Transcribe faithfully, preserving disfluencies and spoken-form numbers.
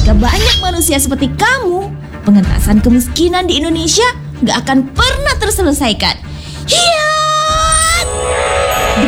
jika banyak manusia seperti kamu, pengentasan kemiskinan di Indonesia gak akan pernah terselesaikan. Hiya!